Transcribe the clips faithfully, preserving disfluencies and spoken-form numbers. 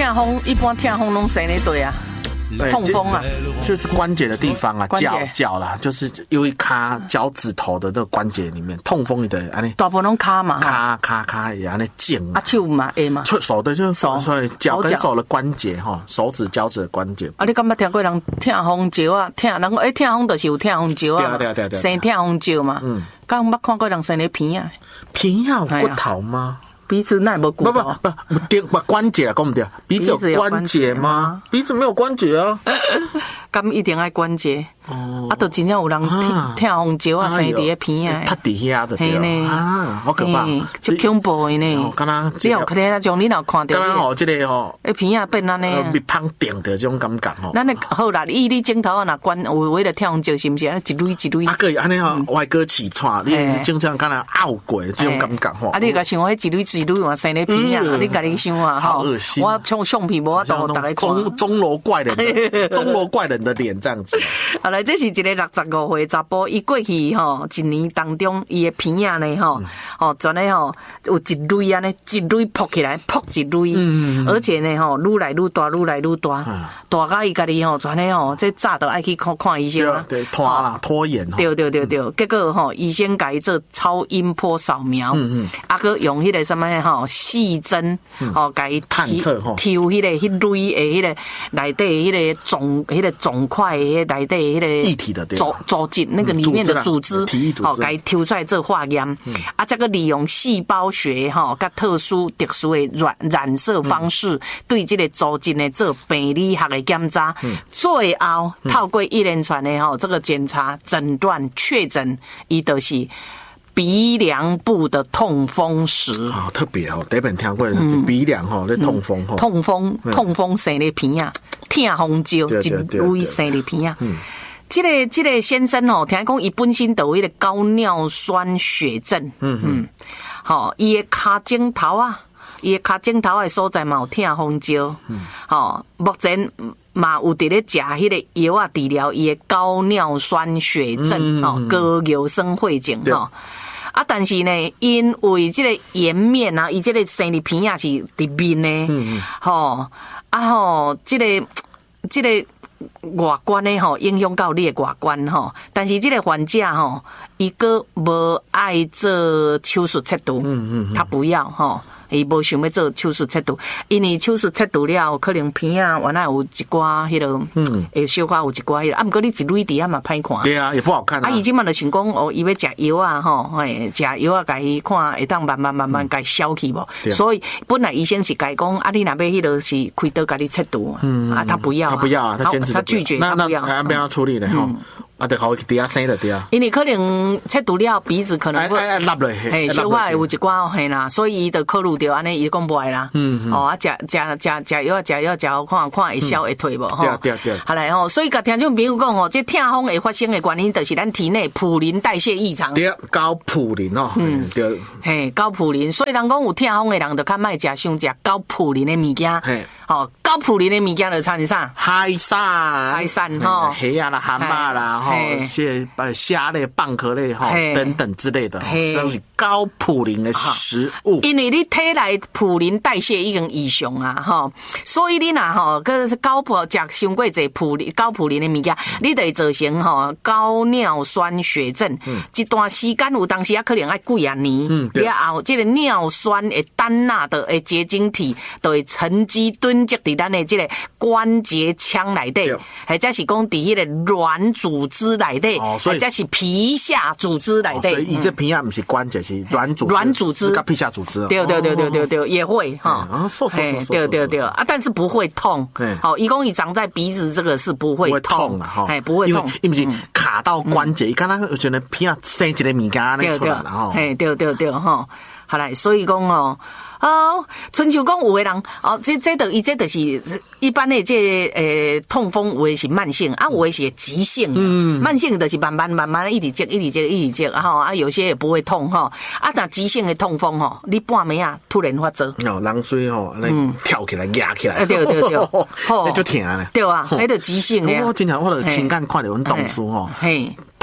痛风一般痛风拢生咧对啊。痛风啊， 就是关节的地方啊， 关节脚脚啦，就是因为卡脚趾头的这个关节里面，痛风的安尼， 大部分拢卡嘛， 卡卡卡也安尼紧啊，手嘛会嘛， 手的就是手， 所以脚跟手的关节哈，手指脚趾的关节。 啊，你敢捌听过人痛风石啊？痛人讲诶，痛风就是有痛风石啊， 对啊对啊对啊， 生痛风石嘛。嗯，敢捌看过人生咧鼻啊？ 鼻啊有骨头吗？ 鼻子那无骨头， 不不不，不关节啊，讲不对，鼻子有关节吗？鼻子没有关节啊， 咁一定爱关节。哦，啊，都真正有人痛风石啊，生伫咧鼻啊， 塌伫遐的对啊，好可怕， 足恐怖的呢。 敢若你有看那种，你有看到？ 敢若吼，这个吼， 诶，鼻啊变安尼， 被胖顶的这种感觉吼。 咱诶好啦，以你镜头啊，若关有为了痛风石是毋是？一蕊一蕊。 啊，个安尼吼，外哥起喘，你正常敢若拗过这种感觉吼。 啊，你甲想迄一蕊一蕊话生咧鼻啊，你家己想啊， 好恶心。 我像相片无法度大家看。 钟钟楼怪人的钟楼怪人的脸这样子。 好来，这是一个六十五岁查甫，伊过去吼一年当中，伊的鼻啊呢吼，吼全咧吼有一蕊安尼，一蕊扑起来，扑一蕊，嗯，而且呢吼愈来愈大，愈来愈大，大到伊家己吼全咧吼，这早都爱去看看医生啊， 对，拖啦，拖延。 对对对对，结果吼医生甲伊做超音波扫描，嗯嗯，啊个用迄个什么吼细针，吼甲伊探测吼， 抽迄个迄蕊的迄个内底迄个肿，迄个肿块的内底迄个液体的组组织那个里面的组织，好，该抽出来做化验，啊，这个利用细胞学哈，甲特殊特殊的染染色方式，对这个组织呢做病理学的检查，最后透过一连串的哈这个检查诊断确诊，伊就是鼻梁部的痛风石。 好特别哦，第一本听过鼻梁哈，那痛风哈， 痛风痛风生的鼻啊，痛风石一类生的鼻啊。这个这个先生哦，听讲伊本身就有迄个高尿酸血症，嗯嗯，好，伊的骹颈头啊，伊的骹颈头的所在嘛有痛风石，嗯，好，目前嘛有伫咧食迄个药啊治疗伊的高尿酸血症，哦，高尿酸血症吼。啊，但是呢，因为这个颜面啊，伊这个生理片啊是伫面呢，嗯吼，啊吼，这个这个。外观的吼影响到你的外观吼，但是这个患者吼，伊个无爱做手术切除，嗯嗯，他不要吼，伊无想要做手术切除，因为手术切除了，可能片啊原来有一寡迄个，嗯，会小可有一寡迄个，啊，毋过你一蕊伫啊嘛歹看， 对啊，也不好看啊。 啊，伊即满就想讲哦，伊要食药啊吼，嘿，食药啊，甲伊看会当慢慢慢慢甲伊消去无，所以本来医生是甲伊讲，啊，你若要迄个是开刀甲你切除，嗯啊，他不要， 他不要啊，他坚持他拒绝， 那他不要， 那要处理的吼。啊，就好底下生的对啊， 因为可能切除了鼻子可能会哎哎落落， 嘿，小可有一寡嘿啦，所以伊就考虑到安尼，伊讲不爱啦，嗯哦啊，食食食食药食药食看看会消会退无吼， 对对对， 好来吼，所以甲听众朋友讲吼，这痛风会发生的原因，就是咱体内普林代谢异常， 对，高普林哦，嗯对， 嘿高普林，所以人讲有痛风的人就较莫食伤食高普林的物件，嘿，哦高普林的物件就参是啥？ 海产， 海产吼， 虾啊啦、蛤蟆啦。蟹、呃虾类、蚌壳类哈等等之类的，都是高普林的食物。 因为你体内普林代谢已经异常啊，哈，所以你若吼个高普食伤过侪普林高普林的物件，你就会造成吼高尿酸血症。嗯、一段时间有当时啊，可能爱几啊年，嗯，了后这个尿酸的单钠的的结晶体就会沉积囤积伫咱的这个关节腔内底，或者是讲伫迄个软组织。织内底，或者是皮下组织内底， 所以伊这皮下不是关节，是软组软组织跟皮下组织。 对对对对对对，也会哈。 啊，瘦瘦瘦瘦。 对对对啊，但是不会痛。好，一共伊长在鼻子这个是不会痛啊哈， 哎，不会痛， 因为是卡到关节，伊刚刚觉得皮下生一个物件那出来了哈。 哎，对对对哈，好来，所以讲哦。哦，春秋讲有的人哦，这这的伊这的是一般的这呃痛风，有的是慢性啊，有的是急性。嗯，慢性的是慢慢慢慢一直接一直接一直接，然后啊有些也不会痛哈。啊，那急性的痛风哈，你半暝啊突然发作， 哦，人水吼，嗯，跳起来压起来， 对对对， 那就疼咧。 对啊，那个急性的。 我经常我的情感看到阮同事吼，嘿。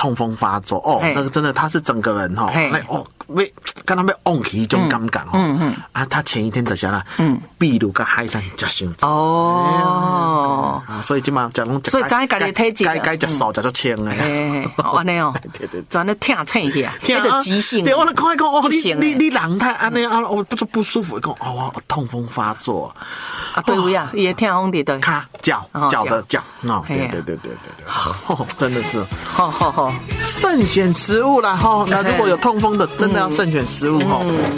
痛风发作哦，那个真的他是整个人哈，那哦被跟他被翁起一种感觉哦，啊，他前一天就啥啦，嗯，秘鲁跟海参加伤济哦，啊，所以今嘛讲拢， 所以咱家己体质， 该该食素食就轻诶， 安尼哦，对对，咱咧疼疼去啊，那个急性， 对，我来看一看哦，你你你人太安尼啊，我不就不舒服，讲哦，我痛风发作啊，对位啊，也痛风的对， 卡脚脚的脚，哦，对对对对对对，真的是，好好好，慎选食物啦哈，那如果有痛风的，真的要慎选食物哈。